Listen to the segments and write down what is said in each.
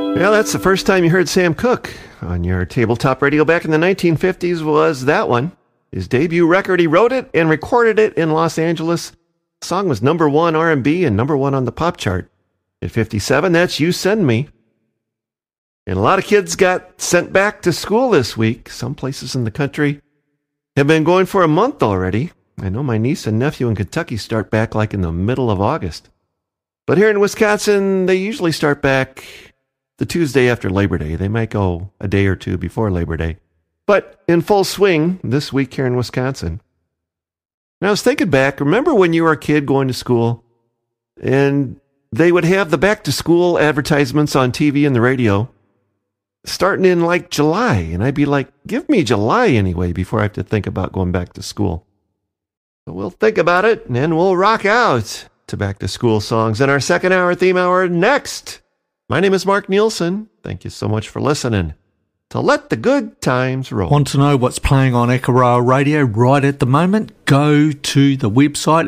Well, that's the first time you heard Sam Cooke on your tabletop radio back in the 1950s was that one. His debut record, he wrote it and recorded it in Los Angeles. The song was #1 R&B and #1 on the pop chart. At 57, that's You Send Me. And a lot of kids got sent back to school this week. Some places in the country have been going for a month already. I know my niece and nephew in Kentucky start back like in the middle of August. But here in Wisconsin, they usually start back the Tuesday after Labor Day. They might go a day or two before Labor Day. But in full swing this week here in Wisconsin. And I was thinking back, remember when you were a kid going to school and they would have the back to school advertisements on TV and the radio starting in like July. And I'd be like, give me July anyway before I have to think about going back to school. So we'll think about it and then we'll rock out to back to school songs in our second hour theme hour next. My name is Mark Nielsen. Thank you so much for listening to Let the Good Times Roll. Want to know what's playing on Echorail Radio right at the moment? Go to the website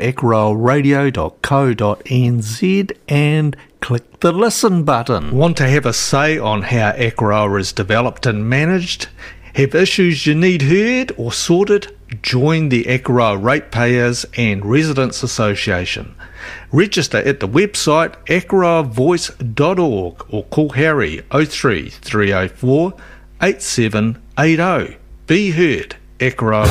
echorailradio.co.nz and click the listen button. Want to have a say on how Echorail is developed and managed? Have issues you need heard or sorted? Join the Echorail Ratepayers and Residents Association. Register at the website echorailvoice.org or call Harry 03 304 8780. Be heard, Echorail.